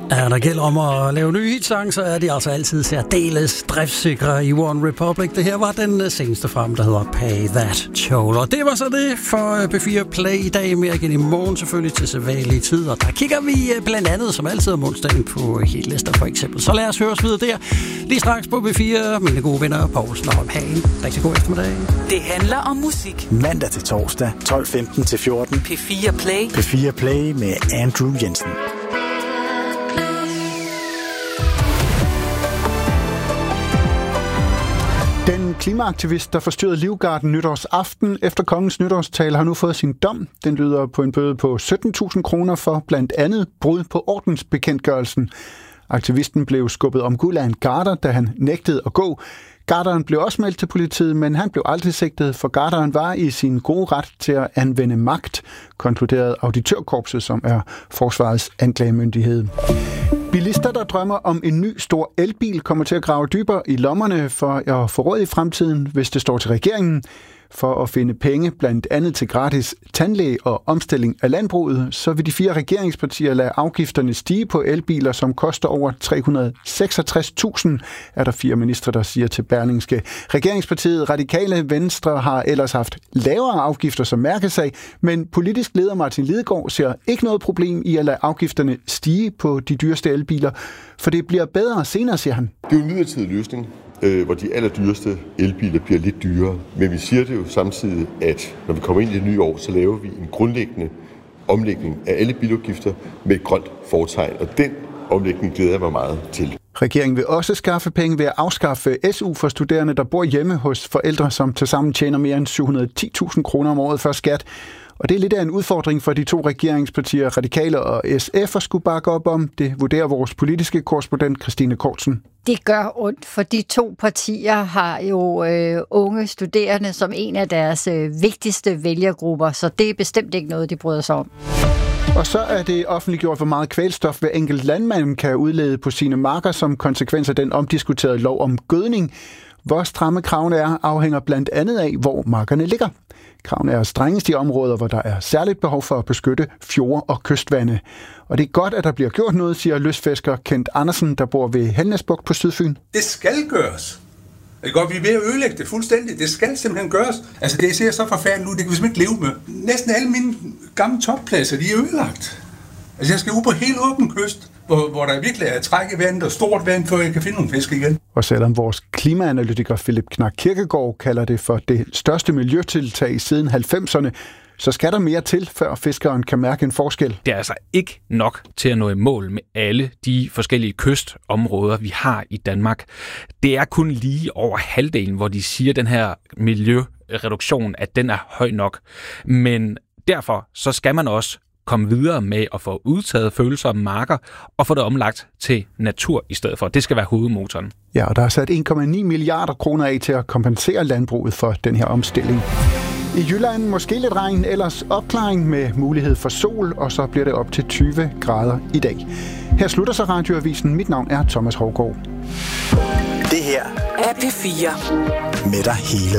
Ja, der gælder om at lave nye hitsange, så er de altså altid særdeles driftsikre i One Republic. Det her var den seneste frem, der hedder Pay That Toll. Og det var så det for B4 Play i dag. Mere igen i morgen selvfølgelig til sædvanlige tid. Og der kigger vi blandt andet som altid om onsdagen på hitlister for eksempel. Så lad os høres videre der. Lige straks på B4, mine gode venner Poulsen og Hagen. Rigtig god eftermiddag. Det handler om musik. Mandag til torsdag, 12.15 til 14. P4 Play. P4 Play med Andrew Jensen. Den klimaaktivist, der forstyrrede Livgarden nytårsaften efter kongens nytårstale, har nu fået sin dom. Den lyder på en bøde på 17.000 kroner for blandt andet brud på ordensbekendtgørelsen. Aktivisten blev skubbet omkuld af en garder, da han nægtede at gå. Garderen blev også meldt til politiet, men han blev aldrig sigtet, for garderen var i sin gode ret til at anvende magt, konkluderede Auditørkorpset, som er forsvarets anklagemyndighed. Bilister, der drømmer om en ny stor elbil, kommer til at grave dybere i lommerne for at få råd i fremtiden, hvis det står til regeringen. For at finde penge blandt andet til gratis tandlæge og omstilling af landbruget, så vil de 4 regeringspartier lade afgifterne stige på elbiler, som koster over 366.000, er der 4 ministre, der siger til Berlingske. Regeringspartiet Radikale Venstre har ellers haft lavere afgifter som mærkesag, men politisk leder Martin Lidegaard ser ikke noget problem i at lade afgifterne stige på de dyreste elbiler, for det bliver bedre senere, siger han. Det er jo en midlertidig løsning, hvor de allerdyreste elbiler bliver lidt dyrere. Men vi siger det jo samtidig, at når vi kommer ind i det nye år, så laver vi en grundlæggende omlægning af alle bilafgifter med et grønt fortegn. Og den omlægning glæder jeg mig meget til. Regeringen vil også skaffe penge ved at afskaffe SU for studerende, der bor hjemme hos forældre, som tilsammen tjener mere end 710.000 kroner om året før skat. Og det er lidt af en udfordring for de 2 regeringspartier, Radikale og SF, at skulle bakke op om. Det vurderer vores politiske korrespondent Christine Kortsen. Det gør ondt, for de 2 partier har jo unge studerende som en af deres vigtigste vælgergrupper, så det er bestemt ikke noget, de bryder sig om. Og så er det offentliggjort, hvor meget kvælstof hver enkelt landmand kan udlede på sine marker som konsekvens af den omdiskuterede lov om gødning. Hvor stramme kravene er, afhænger blandt andet af, hvor markerne ligger. Kravene er strengest i områder, hvor der er særligt behov for at beskytte fjorde og kystvande. Og det er godt, at der bliver gjort noget, siger lystfisker Kent Andersen, der bor ved Helnæsbugt på Sydfyn. Det skal gøres. Det er godt, vi er ved at ødelægge det fuldstændig. Det skal simpelthen gøres. Altså, det ser så forfærdeligt ud, det kan vi simpelthen ikke leve med. Næsten alle mine gamle toppladser, de er ødelagt. Altså, jeg skal ud på helt åben kyst, hvor der virkelig er træk i vandet og stort vand, før jeg kan finde nogle fisk igen. Og selvom vores klimaanalytiker Philip Knak Kirkegaard kalder det for det største miljøtiltag siden 90'erne, så skal der mere til, før fiskeren kan mærke en forskel. Det er altså ikke nok til at nå i mål med alle de forskellige kystområder, vi har i Danmark. Det er kun lige over halvdelen, hvor de siger, at den her miljøreduktion, at den er høj nok. Men derfor så skal man også komme videre med at få udtaget følsomme marker og få det omlagt til natur i stedet for. Det skal være hovedmotoren. Ja, og der er sat 1,9 milliarder kroner af til at kompensere landbruget for den her omstilling. I Jylland måske lidt regn, ellers opklaring med mulighed for sol, og så bliver det op til 20 grader i dag. Her slutter så Radioavisen. Mit navn er Thomas Hovgaard. Det her er P4. Med dig hele